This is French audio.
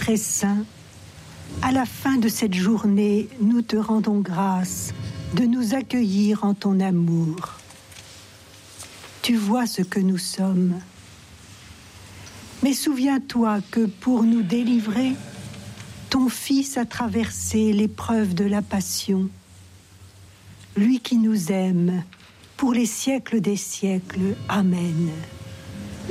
très saint, à la fin de cette journée, nous te rendons grâce de nous accueillir en ton amour. Tu vois ce que nous sommes. Mais souviens-toi que pour nous délivrer, ton Fils a traversé l'épreuve de la passion. Lui qui nous aime pour les siècles des siècles. Amen.